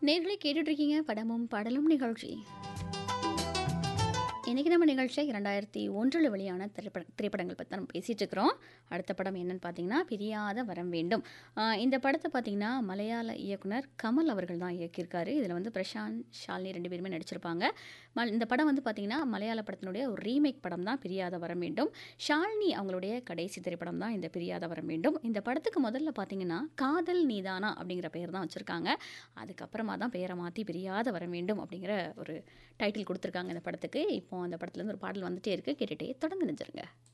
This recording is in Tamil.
நேர்களே கேட்டுட்டு இருக்கீங்க படமும் பாடலும் நிகழ்ச்சி. இன்றைக்கி நம்ம நிகழ்ச்சியை 2001 வெளியான திரைப்படங்கள் பற்றி நம்ம பேசிகிட்டு இருக்கிறோம். அடுத்த படம் என்னன்னு பார்த்தீங்கன்னா பிரியாத வரம் வேண்டும். இந்த படத்தை பார்த்தீங்கன்னா மலையாள இயக்குனர் கமல் அவர்கள் தான் இயக்கியிருக்காரு. இதில் வந்து பிரசாந்த், ஷாலினி 2 பேருமே நடிச்சிருப்பாங்க. இந்த படம் வந்து பார்த்தீங்கன்னா மலையாள படத்தினுடைய ஒரு ரீமேக் படம் தான் பிரியாத வரம் வேண்டும். ஷாலினி அவங்களுடைய கடைசி திரைப்படம் தான் இந்த பிரியாத வரம் வேண்டும். இந்த படத்துக்கு முதல்ல பார்த்தீங்கன்னா காதல் நீதானா அப்படிங்கிற பெயர் தான் வச்சுருக்காங்க. அதுக்கப்புறமா தான் பெயரை மாற்றி பிரியாத வரம் வேண்டும் அப்படிங்கிற ஒரு டைட்டில் கொடுத்துருக்காங்க இந்த படத்துக்கு. இப்போ அந்த படத்துலேருந்து ஒரு பாடல் வந்துட்டே இருக்குது, கேட்டுகிட்டே தொடர்ந்து நினைச்சிருங்க.